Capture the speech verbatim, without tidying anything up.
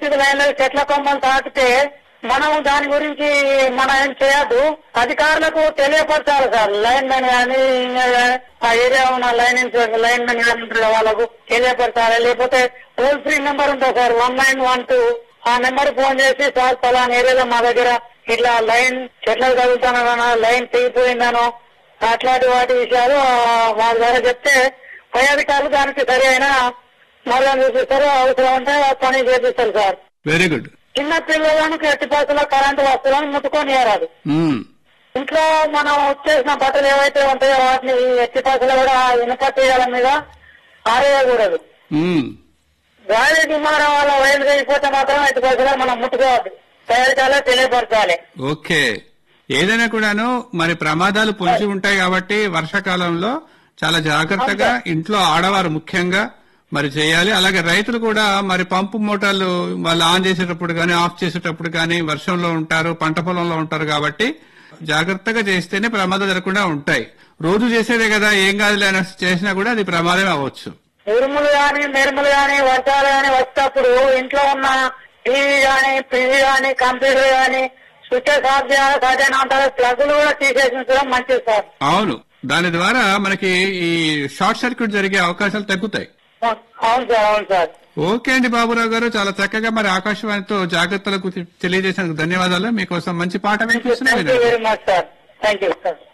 విద్యుత్ లైన్లో చెట్ల కొమ్మలు తాకితే మనం దాని గురించి మనం ఏం చేయద్దు. అధికారులకు తెలియపరచాలి సార్. లైన్ మెన్ కానీ ఆ ఏరియా ఉన్న లైన్ లైన్ మెన్ వాళ్ళకు తెలియపరచాలి. లేకపోతే టోల్ ఫ్రీ నెంబర్ ఉంటుంది sir, one nine one two. ఆ నెంబర్ ఫోన్ చేసి సార్ పలానా ఏరియాలో మా దగ్గర ఇట్లా లైన్ చెట్లకు తగులుతానో లైన్ తెగిపోయిందనో అట్లాంటి వాటి విషయాలు వాళ్ళ ద్వారా చెప్తే పై అధికారులు దానికి సరి అయిన మార్గం చూపిస్తారు. అవసరం ఉంటే పని చేపిస్తారు సార్. Very good. చిన్న పిల్లలకు ఎట్టి పరిస్థితుల్లో కరెంటు వస్తువులను ముట్టుకొని రాదు. ఇంట్లో మనం వచ్చేసిన బట్టలు ఏవైతే ఉంటాయో వాటిని ఎట్టి పరిస్థితుల్లో కూడా ఇనుప తీయాల మీద ఆరేయకూడదు. గాలి దుమారం వల్ల వైర్లు తెగిపోతే మాత్రం ఎట్టి పరిస్థితుల్లో మనం ముట్టుకోవద్దు. తయారు తెలియపరచాలి. ఓకే. ఏదైనా కూడాను మరి ప్రమాదాలు పొంచి ఉంటాయి కాబట్టి వర్షాకాలంలో చాలా జాగ్రత్తగా ఇంట్లో ఆడవారు ముఖ్యంగా మరి చేయాలి. అలాగే రైతులు కూడా మరి పంపు మోటార్లు వాళ్ళు ఆన్ చేసేటప్పుడు కానీ ఆఫ్ చేసేటప్పుడు కానీ వర్షంలో ఉంటారు, పంట పొలంలో ఉంటారు కాబట్టి జాగ్రత్తగా చేస్తేనే ప్రమాదాలు జరగకుండా ఉంటాయి. రోజు చేసేదే కదా ఏం కాదులే అని చేసినా కూడా అది ప్రమాదం అవ్వచ్చు. ఉరుములు గాని మెరుములు గాని వర్షాలు గాని వచ్చేటప్పుడు ఇంట్లో ఉన్న టీవీ గాని పివి గాని కంప్యూటర్ గాని స్విచ్చెస్ ఆఫ్ చేయాలి. సాధ్యం అంటారు ప్లగ్లు కూడా తీసేసించడం మంచిది సార్. అవును, దాని ద్వారా మనకి ఈ షార్ట్ సర్క్యూట్ జరిగే అవకాశాలు తగ్గుతాయి. అవును సార్. అవును సార్. ఓకే అండి బాబురావు గారు, చాలా చక్కగా మరి ఆకాశవాణితో జాగ్రత్తలకు తెలియజేసినందుకు ధన్యవాదాలు. మీకోసం మంచి పాట వినిపిస్తున్నాను. Thank you very much sir. Thank you sir.